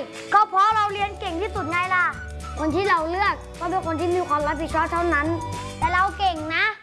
ก็เพราะเราเรียนเก่งที่สุดไงล่ะคนที่เราเลือกก็เป็นคนที่มีความรับผิดชอบเท่านั้นแต่เราเก่งนะ